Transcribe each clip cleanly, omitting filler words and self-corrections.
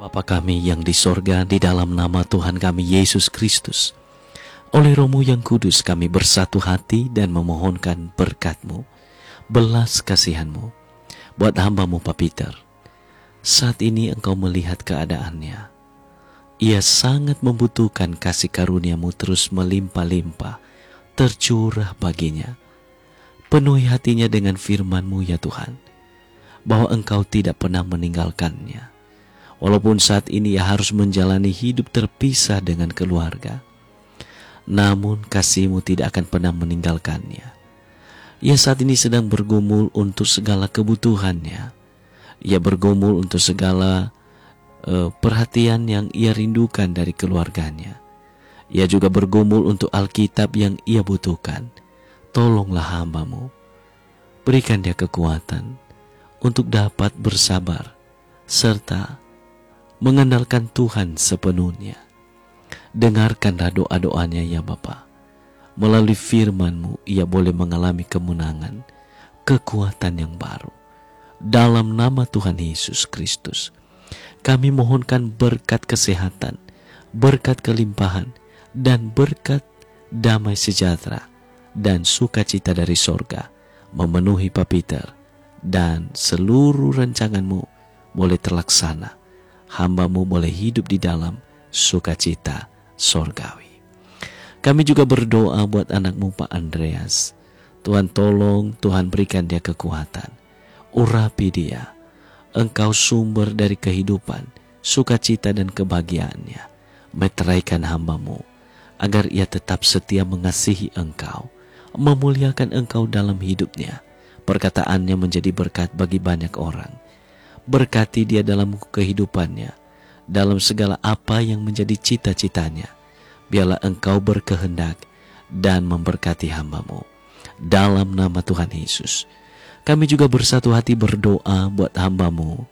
Bapa kami yang di sorga, di dalam nama Tuhan kami Yesus Kristus, oleh Roh-Mu yang kudus kami bersatu hati dan memohonkan berkat-Mu, belas kasihan-Mu buat hamba-Mu Pak Peter. Saat ini Engkau melihat keadaannya. Ia sangat membutuhkan kasih karunia-Mu terus melimpah-limpah, tercurah baginya. Penuhi hatinya dengan firman-Mu ya Tuhan, bahwa Engkau tidak pernah meninggalkannya. Walaupun saat ini ia harus menjalani hidup terpisah dengan keluarga, namun kasih-Mu tidak akan pernah meninggalkannya. Ia saat ini sedang bergumul untuk segala kebutuhannya. Ia bergumul untuk segala perhatian yang ia rindukan dari keluarganya. Ia juga bergumul untuk Alkitab yang ia butuhkan. Tolonglah hamba-Mu, berikan dia kekuatan untuk dapat bersabar serta mengandalkan Tuhan sepenuhnya. Dengarkanlah doa-doanya ya Bapa. Melalui firman-Mu ia boleh mengalami kemenangan, kekuatan yang baru. Dalam nama Tuhan Yesus Kristus, kami mohonkan berkat kesehatan, berkat kelimpahan, dan berkat damai sejahtera dan sukacita dari sorga memenuhi Pak Peter, dan seluruh rancangan-Mu boleh terlaksana. Hamba-Mu boleh hidup di dalam sukacita sorgawi. Kami juga berdoa buat anak-Mu Pak Andreas. Tuhan tolong, Tuhan berikan dia kekuatan. Urapi dia. Engkau sumber dari kehidupan, sukacita dan kebahagiaannya. Meteraikan hamba-Mu, agar ia tetap setia mengasihi Engkau, memuliakan Engkau dalam hidupnya. Perkataannya menjadi berkat bagi banyak orang. Berkati dia dalam kehidupannya, dalam segala apa yang menjadi cita-citanya. Biarlah Engkau berkehendak dan memberkati hamba-Mu. Dalam nama Tuhan Yesus, kami juga bersatu hati berdoa buat hamba-Mu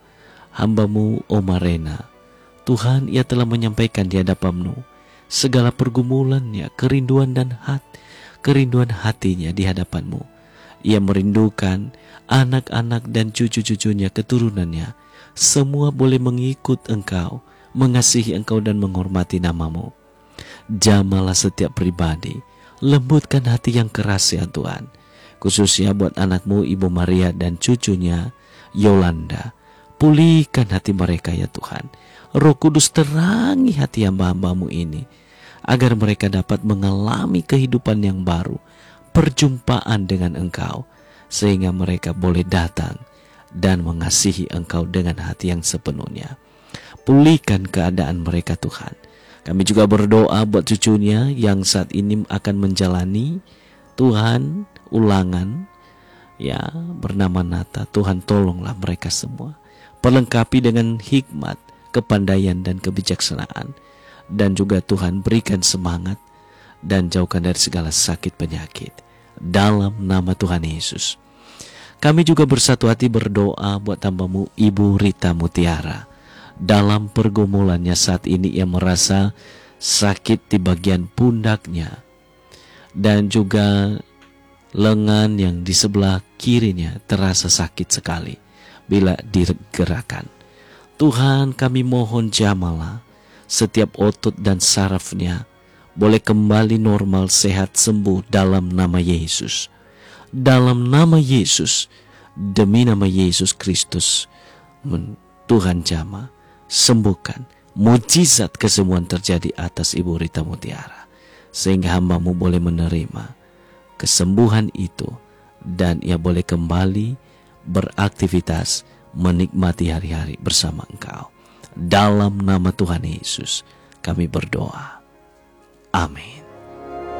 Oma Rena. Tuhan, ia telah menyampaikan di hadapan-Mu segala pergumulannya, kerinduan hatinya di hadapan-Mu. Ia merindukan anak-anak dan cucu-cucunya, keturunannya, semua boleh mengikut Engkau, mengasihi Engkau dan menghormati nama-Mu. Jamalah setiap pribadi, lembutkan hati yang keras ya Tuhan, khususnya buat anak-Mu Ibu Maria dan cucunya Yolanda. Pulihkan hati mereka ya Tuhan. Roh Kudus terangi hati hamba-hamba-Mu ini, agar mereka dapat mengalami kehidupan yang baru, perjumpaan dengan Engkau, sehingga mereka boleh datang dan mengasihi Engkau dengan hati yang sepenuhnya. Pulihkan keadaan mereka Tuhan. Kami juga berdoa buat cucunya yang saat ini akan menjalani Tuhan ulangan ya bernama Nata. Tuhan tolonglah mereka semua. Perlengkapi dengan hikmat, kepandaian dan kebijaksanaan. Dan juga Tuhan berikan semangat dan jauhkan dari segala sakit penyakit. Dalam nama Tuhan Yesus, kami juga bersatu hati berdoa buat hamba-Mu Ibu Rita Mutiara. Dalam pergumulannya saat ini ia merasa sakit di bagian pundaknya dan juga lengan yang di sebelah kirinya terasa sakit sekali bila digerakkan. Tuhan, kami mohon jamalah setiap otot dan sarafnya boleh kembali normal, sehat, sembuh dalam nama Yesus. Dalam nama Yesus, demi nama Yesus Kristus, Tuhan jamah, sembuhkan. Mujizat kesembuhan terjadi atas Ibu Rita Mutiara, sehingga hamba-Mu boleh menerima kesembuhan itu, dan ia boleh kembali beraktivitas, menikmati hari-hari bersama Engkau. Dalam nama Tuhan Yesus kami berdoa. Amin.